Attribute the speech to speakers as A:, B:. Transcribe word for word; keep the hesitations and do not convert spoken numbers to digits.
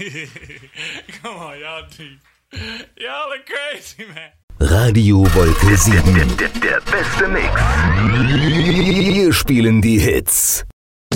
A: Come on, y'all deep. Y'all are crazy, man.
B: Radio Wolke sieben.
C: Der, der, der beste Mix.
B: Wir spielen die Hits.